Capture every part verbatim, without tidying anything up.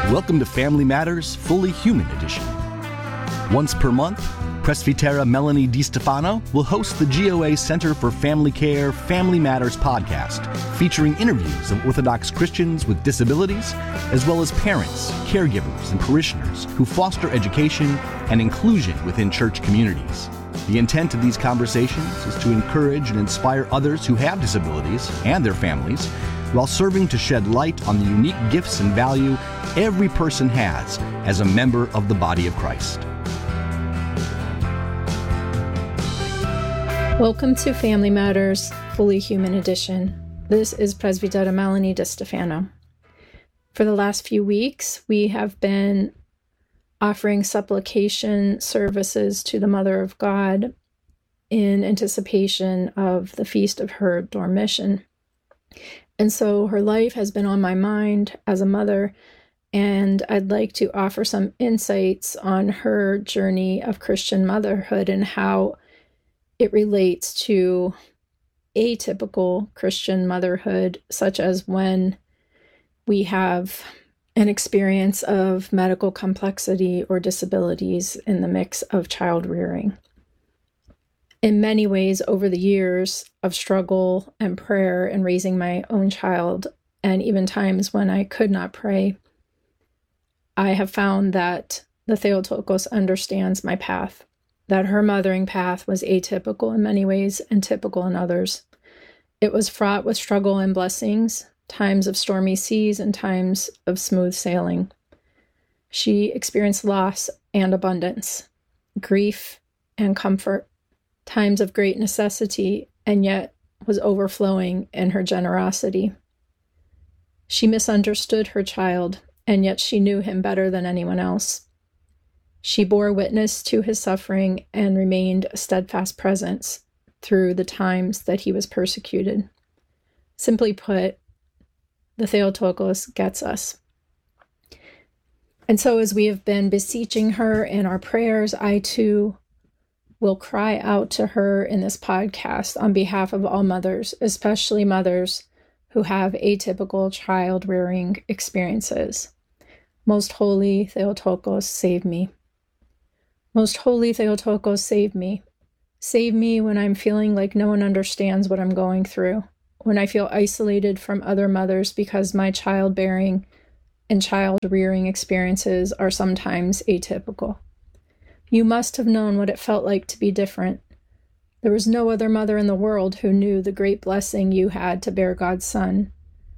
Welcome to Family Matters Fully Human Edition. Once per month, Presbytera Melanie DiStefano will host the G O A Center for Family Care Family Matters podcast, featuring interviews of Orthodox Christians with disabilities, as well as parents, caregivers, and parishioners who foster education and inclusion within church communities. The intent of these conversations is to encourage and inspire others who have disabilities and their families, while serving to shed light on the unique gifts and value every person has as a member of the body of Christ. Welcome to Family Matters Fully Human Edition. This is Presbytera Melanie DiStefano. For the last few weeks, we have been offering supplication services to the Mother of God in anticipation of the feast of her Dormition. And so her life has been on my mind as a mother, and I'd like to offer some insights on her journey of Christian motherhood and how it relates to atypical Christian motherhood, such as when we have an experience of medical complexity or disabilities in the mix of child rearing. In many ways, over the years of struggle and prayer and raising my own child, and even times when I could not pray, I have found that the Theotokos understands my path, that her mothering path was atypical in many ways and typical in others. It was fraught with struggle and blessings, times of stormy seas and times of smooth sailing. She experienced loss and abundance, grief and comfort, times of great necessity, and yet was overflowing in her generosity. She misunderstood her child, and yet she knew him better than anyone else. She bore witness to his suffering and remained a steadfast presence through the times that he was persecuted. Simply put, the Theotokos gets us. And so as we have been beseeching her in our prayers, I too will cry out to her in this podcast on behalf of all mothers, especially mothers who have atypical child-rearing experiences. Most Holy Theotokos, save me. Most Holy Theotokos, save me. Save me when I'm feeling like no one understands what I'm going through, when I feel isolated from other mothers because my childbearing and child-rearing experiences are sometimes atypical. You must have known what it felt like to be different. There was no other mother in the world who knew the great blessing you had to bear God's Son.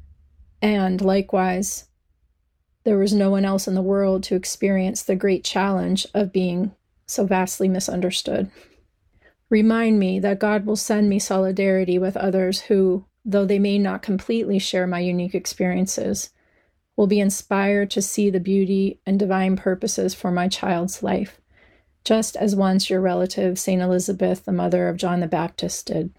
And likewise, there was no one else in the world to experience the great challenge of being so vastly misunderstood. Remind me that God will send me solidarity with others who, though they may not completely share my unique experiences, will be inspired to see the beauty and divine purposes for my child's life, just as once your relative, Saint Elizabeth, the mother of John the Baptist, did.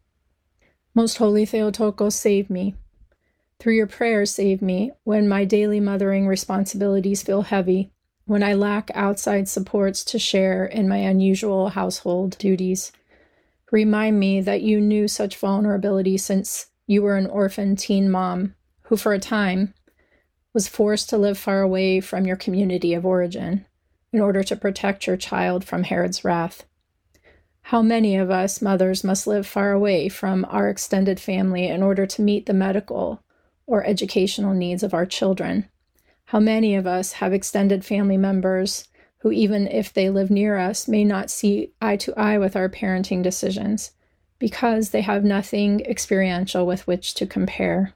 Most Holy Theotokos, save me. Through your prayers, save me when my daily mothering responsibilities feel heavy, when I lack outside supports to share in my unusual household duties. Remind me that you knew such vulnerability since you were an orphan teen mom who, for a time, was forced to live far away from your community of origin in order to protect your child from Herod's wrath. How many of us mothers must live far away from our extended family in order to meet the medical or educational needs of our children? How many of us have extended family members who, even if they live near us, may not see eye to eye with our parenting decisions because they have nothing experiential with which to compare?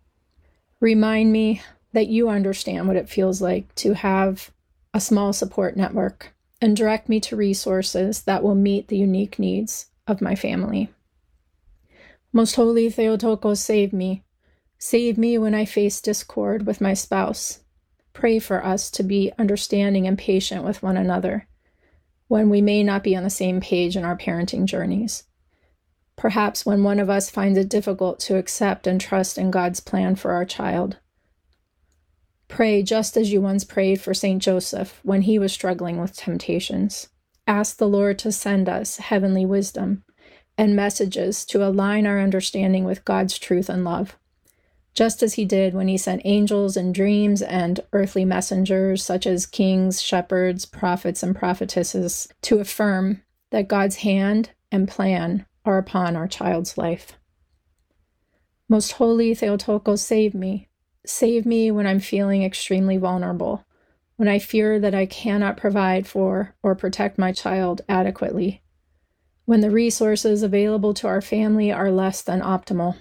Remind me that you understand what it feels like to have a small support network, and direct me to resources that will meet the unique needs of my family. Most Holy Theotokos, save me. Save me when I face discord with my spouse. Pray for us to be understanding and patient with one another when we may not be on the same page in our parenting journeys. Perhaps when one of us finds it difficult to accept and trust in God's plan for our child. Pray just as you once prayed for Saint Joseph when he was struggling with temptations. Ask the Lord to send us heavenly wisdom and messages to align our understanding with God's truth and love. just as he did when he sent angels in dreams and earthly messengers such as kings, shepherds, prophets, and prophetesses to affirm that God's hand and plan are upon our child's life. Most holy Theotokos, save me. Save me when I'm feeling extremely vulnerable, when I fear that I cannot provide for or protect my child adequately, when the resources available to our family are less than optimal.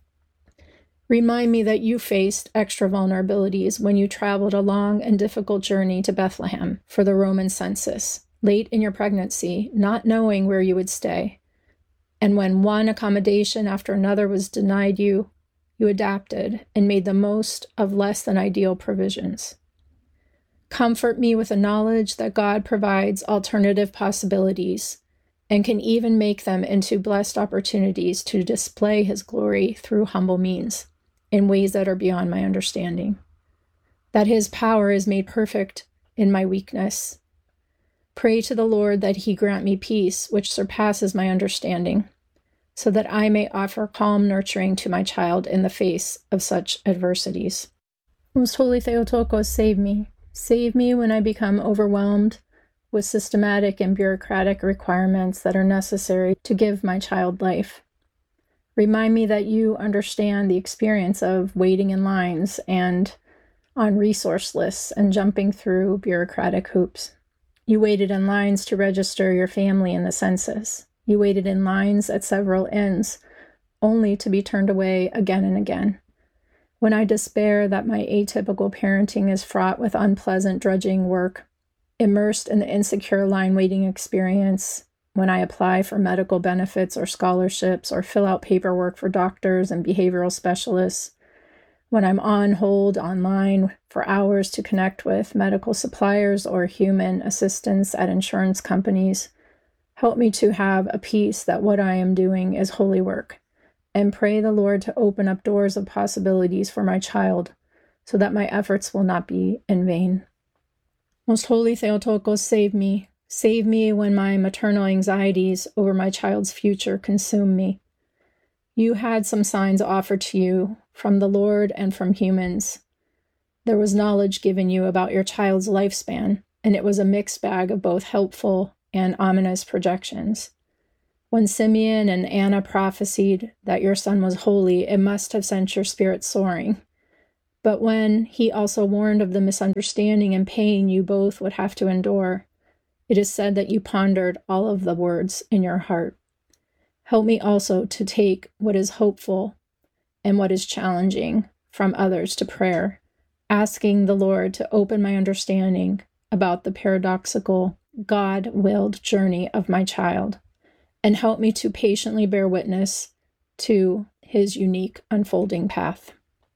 Remind me that you faced extra vulnerabilities when you traveled a long and difficult journey to Bethlehem for the Roman census, late in your pregnancy, not knowing where you would stay. And when one accommodation after another was denied you, you adapted and made the most of less than ideal provisions. Comfort me with the knowledge that God provides alternative possibilities and can even make them into blessed opportunities to display his glory through humble means in ways that are beyond my understanding. That his power is made perfect in my weakness. Pray to the Lord that he grant me peace, which surpasses my understanding, so that I may offer calm nurturing to my child in the face of such adversities. Most Holy Theotokos, save me. Save me when I become overwhelmed with systematic and bureaucratic requirements that are necessary to give my child life. Remind me that you understand the experience of waiting in lines and on resource lists and jumping through bureaucratic hoops. You waited in lines to register your family in the census. You waited in lines at several inns, only to be turned away again and again. When I despair that my atypical parenting is fraught with unpleasant drudging work, immersed in the insecure line waiting experience, when I apply for medical benefits or scholarships or fill out paperwork for doctors and behavioral specialists, when I'm on hold online for hours to connect with medical suppliers or human assistants at insurance companies, help me to have a peace that what I am doing is holy work, and pray the Lord to open up doors of possibilities for my child so that my efforts will not be in vain. Most Holy Theotokos, save me. Save me when my maternal anxieties over my child's future consume me. You had some signs offered to you from the Lord and from humans. There was knowledge given you about your child's lifespan, and it was a mixed bag of both helpful and ominous projections. When Simeon and Anna prophesied that your son was holy, it must have sent your spirit soaring. But when he also warned of the misunderstanding and pain you both would have to endure, it is said that you pondered all of the words in your heart. Help me also to take what is hopeful and what is challenging from others to prayer, asking the Lord to open my understanding about the paradoxical, God-willed journey of my child, and help me to patiently bear witness to his unique unfolding path.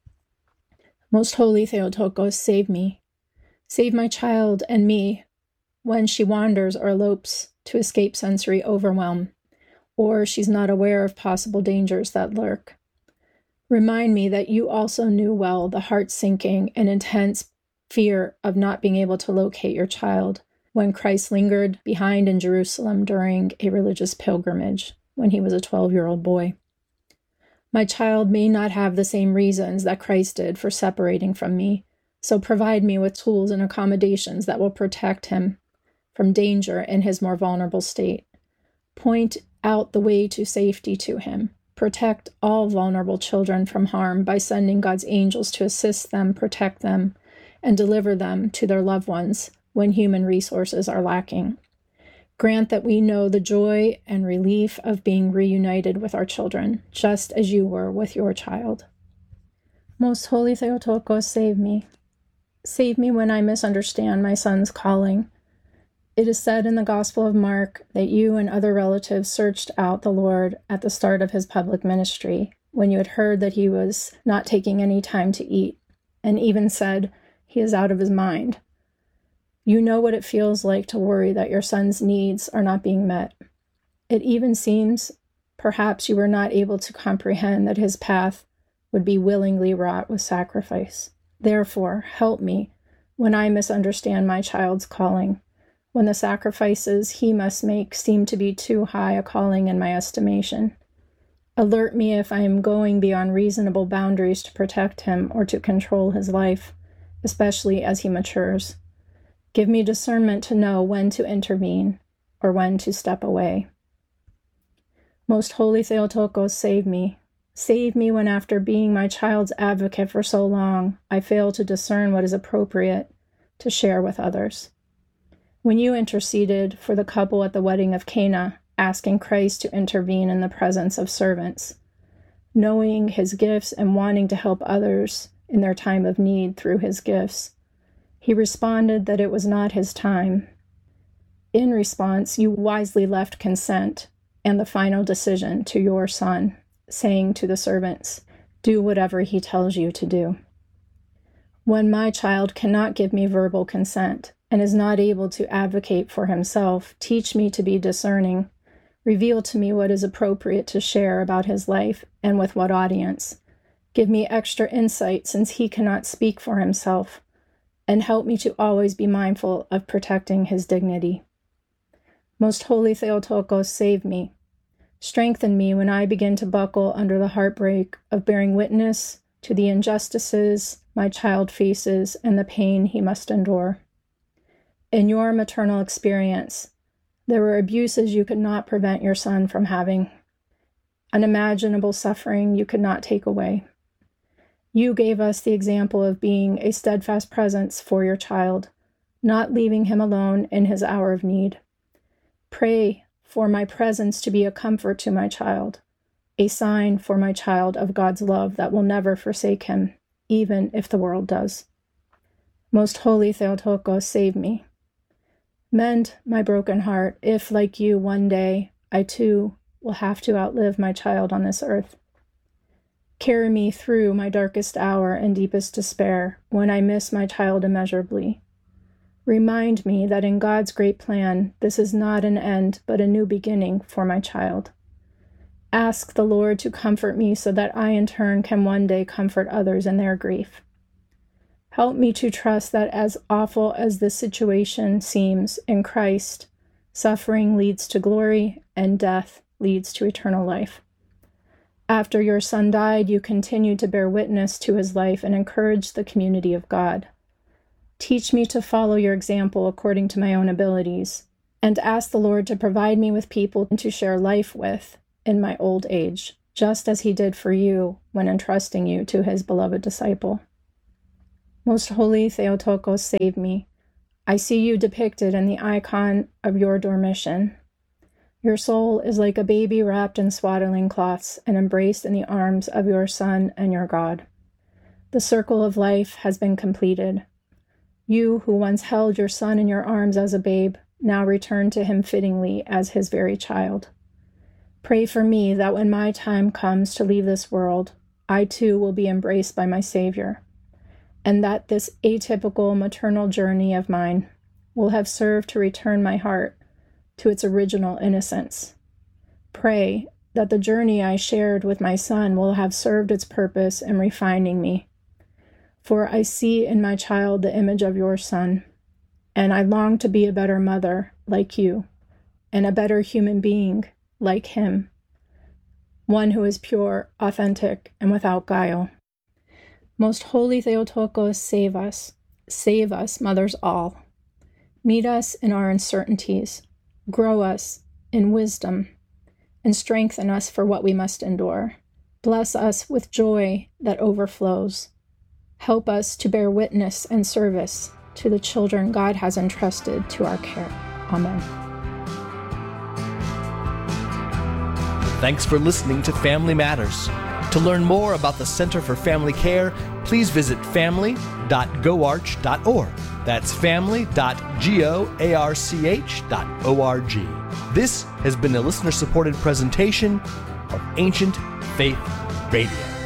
Most Holy Theotokos, save me. Save my child and me when she wanders or elopes to escape sensory overwhelm, or she's not aware of possible dangers that lurk. Remind me that you also knew well the heart-sinking and intense fear of not being able to locate your child when Christ lingered behind in Jerusalem during a religious pilgrimage when he was a twelve-year-old boy. My child may not have the same reasons that Christ did for separating from me, so provide me with tools and accommodations that will protect him from danger in his more vulnerable state. Point out the way to safety to him. Protect all vulnerable children from harm by sending God's angels to assist them, protect them, and deliver them to their loved ones when human resources are lacking. Grant that we know the joy and relief of being reunited with our children, just as you were with your child. Most Holy Theotokos, save me. Save me when I misunderstand my son's calling. It is said in the Gospel of Mark that you and other relatives searched out the Lord at the start of his public ministry, when you had heard that he was not taking any time to eat, and even said, he is out of his mind. You know what it feels like to worry that your son's needs are not being met. It even seems perhaps you were not able to comprehend that his path would be willingly wrought with sacrifice. Therefore, help me when I misunderstand my child's calling, when the sacrifices he must make seem to be too high a calling in my estimation. Alert me if I am going beyond reasonable boundaries to protect him or to control his life, especially as he matures. Give me discernment to know when to intervene or when to step away. Most Holy Theotokos, save me. Save me when, after being my child's advocate for so long, I fail to discern what is appropriate to share with others. When you interceded for the couple at the wedding of Cana, asking Christ to intervene in the presence of servants, knowing his gifts and wanting to help others in their time of need through his gifts, he responded that it was not his time. In response, you wisely left consent and the final decision to your son, saying to the servants, "Do whatever he tells you to do." When my child cannot give me verbal consent and is not able to advocate for himself, teach me to be discerning. Reveal to me what is appropriate to share about his life and with what audience. Give me extra insight since he cannot speak for himself, and help me to always be mindful of protecting his dignity. Most Holy Theotokos, save me. Strengthen me when I begin to buckle under the heartbreak of bearing witness to the injustices my child faces and the pain he must endure. In your maternal experience, there were abuses you could not prevent your son from having, unimaginable suffering you could not take away. You gave us the example of being a steadfast presence for your child, not leaving him alone in his hour of need. Pray for my presence to be a comfort to my child, a sign for my child of God's love that will never forsake him, even if the world does. Most Holy Theotokos, save me. Mend my broken heart if, like you, one day I too will have to outlive my child on this earth. Carry me through my darkest hour and deepest despair when I miss my child immeasurably. Remind me that in God's great plan, this is not an end, but a new beginning for my child. Ask the Lord to comfort me so that I in turn can one day comfort others in their grief. Help me to trust that as awful as this situation seems, in Christ, suffering leads to glory and death leads to eternal life. After your son died, you continued to bear witness to his life and encourage the community of God. Teach me to follow your example according to my own abilities, and ask the Lord to provide me with people to share life with in my old age, just as he did for you when entrusting you to his beloved disciple. Most Holy Theotokos, save me. I see you depicted in the icon of your Dormition. Your soul is like a baby wrapped in swaddling cloths and embraced in the arms of your Son and your God. The circle of life has been completed. You, who once held your son in your arms as a babe, now return to him fittingly as his very child. Pray for me that when my time comes to leave this world, I too will be embraced by my Savior, and that this atypical maternal journey of mine will have served to return my heart to its original innocence. Pray that the journey I shared with my son will have served its purpose in refining me. For I see in my child the image of your Son, and I long to be a better mother like you, and a better human being like him, one who is pure, authentic, and without guile. Most Holy Theotokos, save us, save us, mothers all. Meet us in our uncertainties, grow us in wisdom, and strengthen us for what we must endure. Bless us with joy that overflows. Help us to bear witness and service to the children God has entrusted to our care. Amen. Thanks for listening to Family Matters. To learn more about the Center for Family Care, please visit family dot goarch dot org. That's family dot goarch dot org. This has been a listener-supported presentation of Ancient Faith Radio.